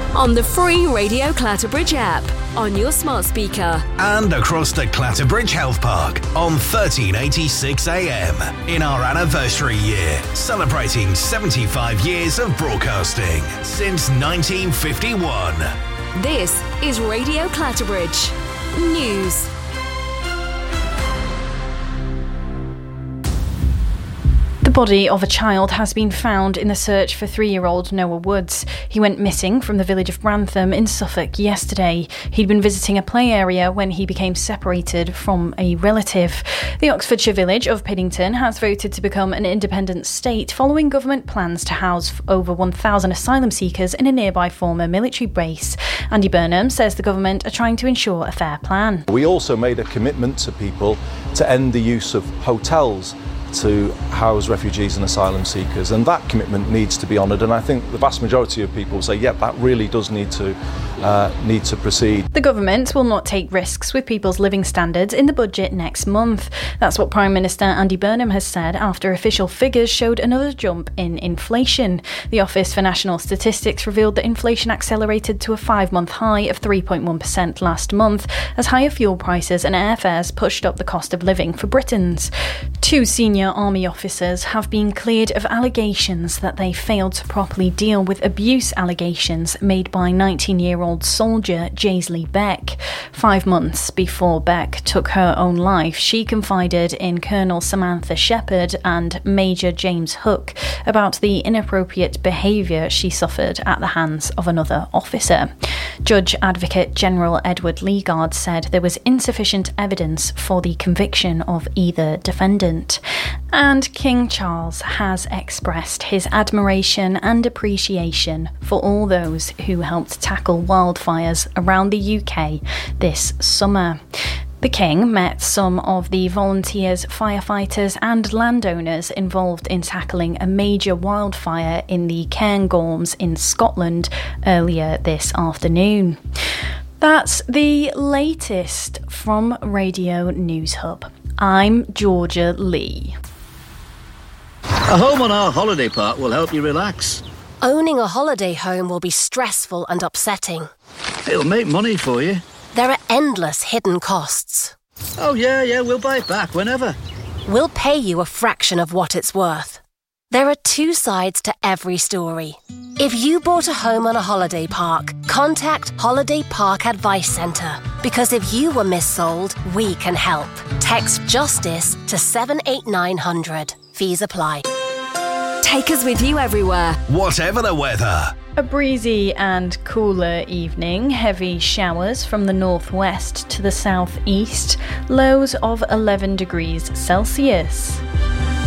on the free Radio Clatterbridge app, on your smart speaker, and across the Clatterbridge Health Park on 1386 AM in our anniversary year, celebrating 75 years of broadcasting since 1951. This is Radio Clatterbridge News. The body of a child has been found in the search for 3-year-old Noah Woods. He went missing from the village of Grantham in Suffolk yesterday. He'd been visiting a play area when he became separated from a relative. The Oxfordshire village of Piddington has voted to become an independent state following government plans to house over 1,000 asylum seekers in a nearby former military base. Andy Burnham says the government are trying to ensure a fair plan. We also made a commitment to people to end the use of hotels to house refugees and asylum seekers, and that commitment needs to be honoured, and I think the vast majority of people say, yep, that really does need to proceed. The government will not take risks with people's living standards in the budget next month. That's what Prime Minister Andy Burnham has said after official figures showed another jump in inflation. The Office for National Statistics revealed that inflation accelerated to a 5-month high of 3.1% last month as higher fuel prices and airfares pushed up the cost of living for Britons. 2 senior army officers have been cleared of allegations that they failed to properly deal with abuse allegations made by 19-year-old soldier Jaisley Beck. 5 months before Beck took her own life, she confided in Colonel Samantha Shepherd and Major James Hook about the inappropriate behaviour she suffered at the hands of another officer. Judge Advocate General Edward Leagard said there was insufficient evidence for the conviction of either defendant. And King Charles has expressed his admiration and appreciation for all those who helped tackle wildfires around the UK this summer. The King met some of the volunteers, firefighters and landowners involved in tackling a major wildfire in the Cairngorms in Scotland earlier this afternoon. That's the latest from Radio News Hub. I'm Georgia Lee. A home on our holiday park will help you relax. Owning a holiday home will be stressful and upsetting. It'll make money for you. There are endless hidden costs. Oh, yeah, we'll buy it back whenever. We'll pay you a fraction of what it's worth. There are 2 sides to every story. If you bought a home on a holiday park, contact Holiday Park Advice Centre. Because if you were missold, we can help. Text JUSTICE to 78900. Fees apply. Take us with you everywhere, whatever the weather. A breezy and cooler evening, heavy showers from the northwest to the southeast, lows of 11 degrees Celsius.